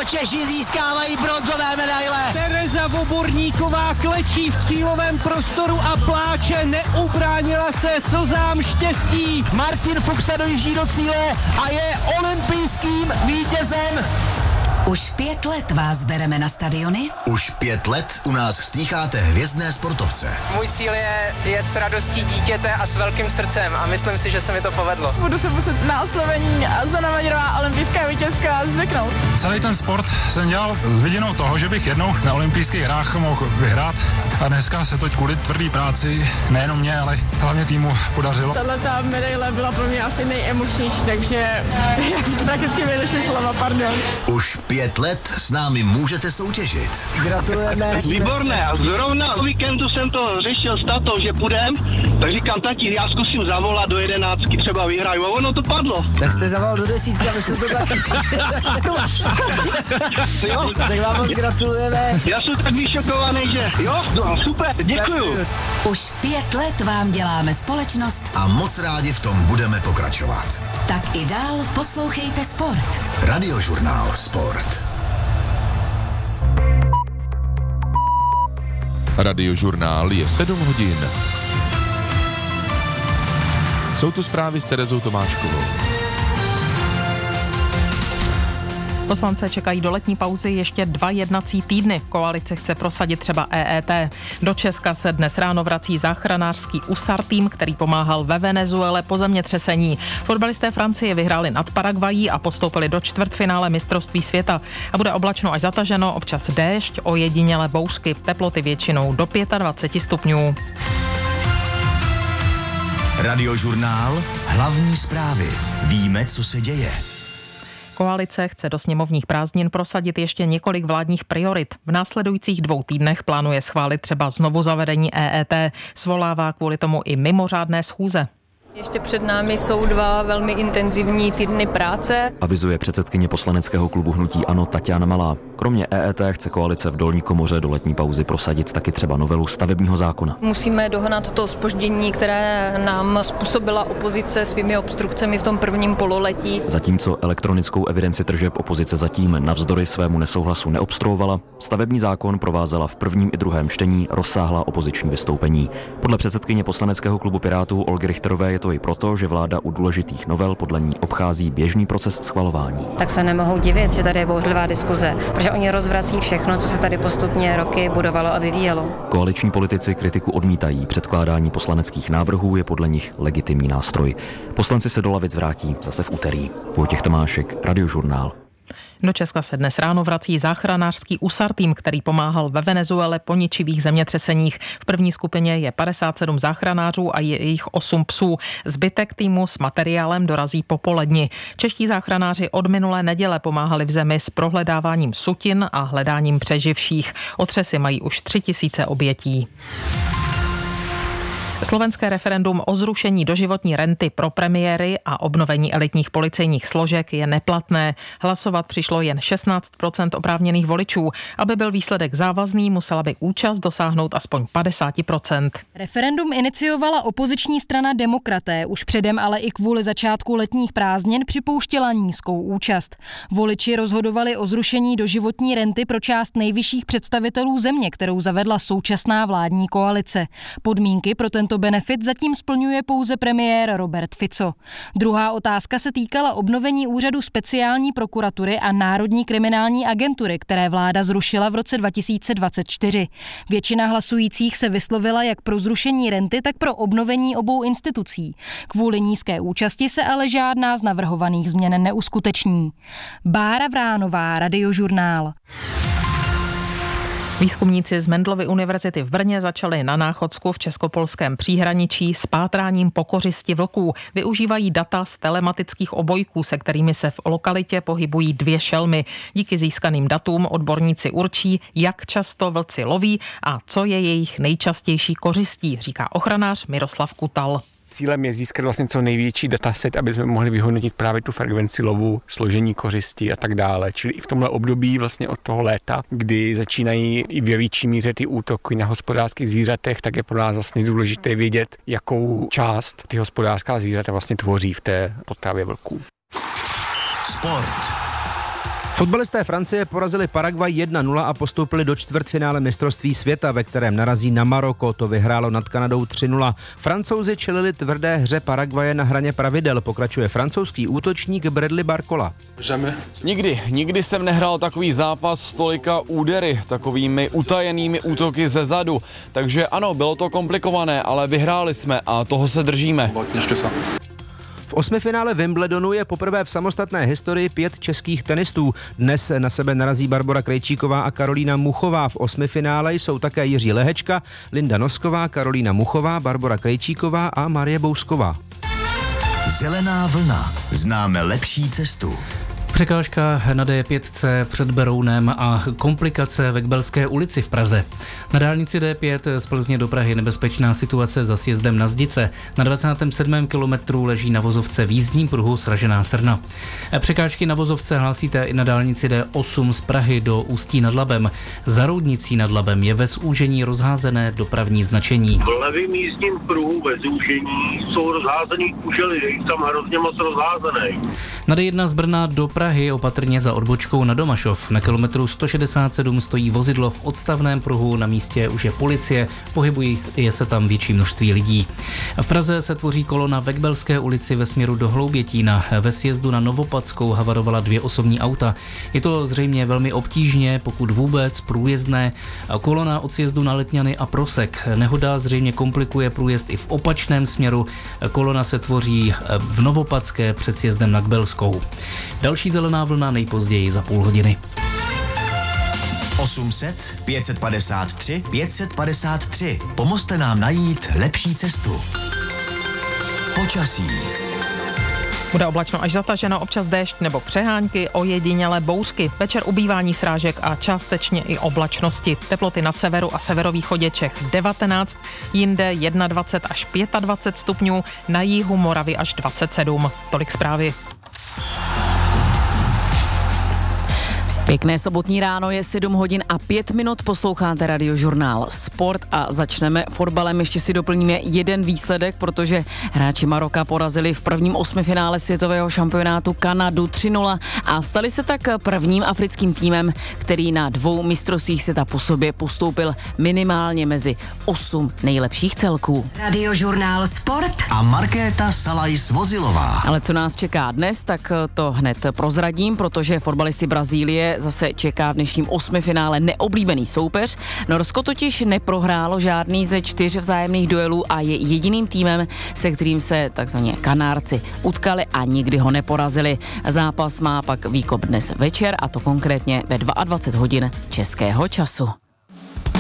Češi získávají bronzové medaile. Tereza Voborníková klečí v cílovém prostoru a pláče, neubránila se slzám štěstí. Martin Fuchs se dojíždí do cíle a je olympijským vítězem. Už 5 let vás bereme na stadiony? Už 5 let u nás stýcháte hvězdné sportovce. Můj cíl je jet s radostí dítěte a s velkým srdcem a myslím si, že se mi to povedlo. Budu se muset na oslovení Zuzana Maďarová, olympijská vítězka, zvyknout. Celý ten sport jsem dělal s vidinou toho, že bych jednou na olympijských hrách mohl vyhrát. A dneska se to kvůli tvrdý práci, nejenom mě, ale hlavně týmu podařilo. Tato medaile byla pro mě asi nejemočnější, takže prakticky mi došly slova, pardon. Už 5 let s námi můžete soutěžit. Gratulujeme. Výborné, a zrovna o víkendu jsem to řešil s tatou, že půjdem, tak říkám, tati, já zkusím zavolat do 11, třeba vyhraju, a ono to padlo. Tak jste zavolal do 10 a vyšlo to taky. Tak vám moc gratulujeme. Já jsem tak vyšokovaný, že jo, no super, děkuju. Už 5 let vám děláme společnost A moc rádi v tom budeme pokračovat. tak i dál poslouchejte sport. Radiožurnál Sport. Radiožurnál je 7 hodin. Jsou tu zprávy s Terezou Tomáčkovou. Poslance čekají do letní pauzy ještě 2 jednací týdny. Koalice chce prosadit třeba EET. Do Česka se dnes ráno vrací záchranářský USAR tým, který pomáhal ve Venezuele po zemětřesení. Fotbalisté Francie vyhráli nad Paraguají a postoupili do čtvrtfinále mistrovství světa. A bude oblačno až zataženo, občas déšť, ojedinělé bouřky, teploty většinou do 25 stupňů. Radiožurnál, hlavní zprávy. Víme, co se děje. Koalice chce do sněmovních prázdnin prosadit ještě několik vládních priorit. V následujících 2 týdnech plánuje schválit třeba znovu zavedení EET. Svolává kvůli tomu i mimořádné schůze. Ještě před námi jsou 2 velmi intenzivní týdny práce. Avizuje předsedkyně poslaneckého klubu hnutí ANO Taťána Malá. Kromě EET chce koalice v dolní komoře do letní pauzy prosadit taky třeba novelu stavebního zákona. Musíme dohnat to zpoždění, které nám způsobila opozice svými obstrukcemi v tom prvním pololetí. Zatímco elektronickou evidenci tržeb opozice zatím navzdory svému nesouhlasu neobstruovala, stavební zákon provázela v prvním i druhém čtení rozsáhlá opoziční vystoupení. Podle předsedkyně poslaneckého klubu Pirátů Olgy Richterové je to i proto, že vláda u důležitých novel podle ní obchází běžný proces schvalování. Tak se nemohou divit, že tady je bouřlivá diskuze, protože oni rozvrací všechno, co se tady postupně roky budovalo a vyvíjelo. Koaliční politici kritiku odmítají. Předkládání poslaneckých návrhů je podle nich legitimní nástroj. Poslanci se do lavic vrátí zase v úterý. Vojtěch Tomášek, Radiožurnál. Do Česka se dnes ráno vrací záchranářský USAR tým, který pomáhal ve Venezuele po ničivých zemětřeseních. V první skupině je 57 záchranářů a je jich 8 psů. Zbytek týmu s materiálem dorazí popoledni. Čeští záchranáři od minulé neděle pomáhali v zemi s prohledáváním sutin a hledáním přeživších. Otřesy mají už 3000 obětí. Slovenské referendum o zrušení doživotní renty pro premiéry a obnovení elitních policejních složek je neplatné. Hlasovat přišlo jen 16% oprávněných voličů. Aby byl výsledek závazný, musela by účast dosáhnout aspoň 50%. Referendum iniciovala opoziční strana Demokraté, už předem ale i kvůli začátku letních prázdnin připouštěla nízkou účast. Voliči rozhodovali o zrušení doživotní renty pro část nejvyšších představitelů země, kterou zavedla současná vládní koalice. Podmínky pro tento benefit zatím splňuje pouze premiér Robert Fico. Druhá otázka se týkala obnovení úřadu speciální prokuratury a Národní kriminální agentury, které vláda zrušila v roce 2024. Většina hlasujících se vyslovila jak pro zrušení renty, tak pro obnovení obou institucí. Kvůli nízké účasti se ale žádná z navrhovaných změn neuskuteční. Bára Vránová, Radiožurnál. Výzkumníci z Mendelovy univerzity v Brně začali na Náchodsku v českopolském příhraničí s pátráním po kořisti vlků. Využívají data z telematických obojků, se kterými se v lokalitě pohybují 2 šelmy. Díky získaným datům odborníci určí, jak často vlci loví a co je jejich nejčastější kořistí, říká ochranář Miroslav Kutal. Cílem je získat vlastně co největší dataset, aby jsme mohli vyhodnotit právě tu frekvenci lovu, složení kořistí a tak dále. Čili i v tomhle období vlastně od toho léta, kdy začínají i ve větší míře ty útoky na hospodářských zvířatech, tak je pro nás vlastně důležité vědět, jakou část ty hospodářská zvířata vlastně tvoří v té potravě vlků. Sport. Fotbalisté Francie porazili Paraguay 1-0 a postoupili do čtvrtfinále mistrovství světa, ve kterém narazí na Maroko. To vyhrálo nad Kanadou 3-0. Francouzi čelili tvrdé hře Paraguaje na hraně pravidel. Pokračuje francouzský útočník Bradley Barcola. Nikdy jsem nehrál takový zápas s tolika údery, takovými utajenými útoky ze zadu. Takže ano, bylo to komplikované, ale vyhráli jsme a toho se držíme. V osmifinále Wimbledonu je poprvé v samostatné historii 5 českých tenistů. Dnes na sebe narazí Barbora Krejčíková a Karolína Muchová. V osmifinále jsou také Jiří Lehečka, Linda Nosková, Karolína Muchová, Barbora Krejčíková a Marie Bousková. Zelená vlna. Známe lepší cestu. Překážka na D5 před Berounem a komplikace ve Kbelské ulici v Praze. Na dálnici D5 z Plzně do Prahy nebezpečná situace za sjezdem na Zdice. Na 27. kilometru leží na vozovce v jízdním pruhu sražená srna. Překážky na vozovce hlásíte i na dálnici D8 z Prahy do Ústí nad Labem. Za Roudnicí nad Labem je ve zúžení rozházené dopravní značení. V levém jízdním pruhu ve zúžení jsou rozházený kužely, je tam hrozně moc rozházený. Na D1 z Brna do Prahy opatrně za odbočkou na Domašov. Na kilometru 167 stojí vozidlo v odstavném pruhu, na místě už je policie, pohybují se tam větší množství lidí. V Praze se tvoří kolona ve Kbelské ulici ve směru do Hloubětína. Ve sjezdu na Novopadskou havarovala 2 osobní auta. Je to zřejmě velmi obtížně, pokud vůbec průjezdné. Kolona od sjezdu na Letňany a Prosek. Nehoda zřejmě komplikuje průjezd i v opačném směru. Kolona se tvoří v Novopadské před sjezdem na Kbelskou. Další zelená vlna nejpozději za půl hodiny. 800 553 553. Pomozte nám najít lepší cestu. Počasí. Bude oblačno až zataženo, občas déšť nebo přehánky, ojedinělé bouřky. Večer ubývání srážek a částečně i oblačnosti. Teploty na severu a severovýchodě Čech 19, jinde 21 až 25 stupňů, na jihu Moravy až 27. Tolik zprávy. Pěkné sobotní ráno, je 7 hodin a 5 minut, posloucháte Radiožurnál Sport a začneme fotbalem. Ještě si doplníme jeden výsledek, protože hráči Maroka porazili v prvním osmifinále světového šampionátu Kanadu 3-0 a stali se tak prvním africkým týmem, který na 2 mistrovstvích světa po sobě postoupil minimálně mezi 8 nejlepších celků. Radiožurnál Sport A Markéta Salajs-Vozilová. Ale co nás čeká dnes, tak to hned prozradím, protože fotbalisty Brazílie zase čeká v dnešním osmifinále neoblíbený soupeř. Norsko totiž neprohrálo žádný ze 4 vzájemných duelů a je jediným týmem, se kterým se takzvaně Kanárci utkali a nikdy ho neporazili. Zápas má pak výkop dnes večer, a to konkrétně ve 22 hodin českého času.